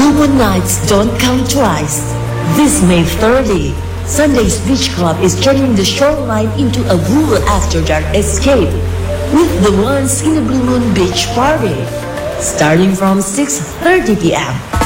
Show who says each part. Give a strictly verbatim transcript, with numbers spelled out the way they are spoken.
Speaker 1: Blue Moon Nights don't come twice. This May thirtieth, Sunday's Beach Club is turning the shoreline into a rural after-dark escape with the Once in a Blue Moon Beach Party, starting from six thirty p m